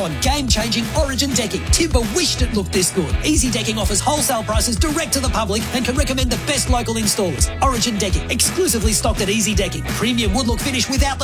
on game-changing Origin decking. Timber wished it looked this good. Easy Decking offers wholesale prices direct to the public and can recommend the best local installers. Origin Decking, exclusively stocked at Easy Decking. Premium wood look finish without the